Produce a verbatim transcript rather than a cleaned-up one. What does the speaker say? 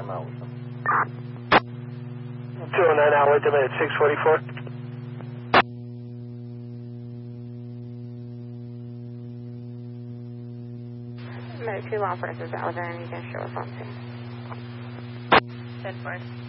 time out with them. two oh nine hour limit at six forty-four. Two law enforcement, was there any additional response? ten four.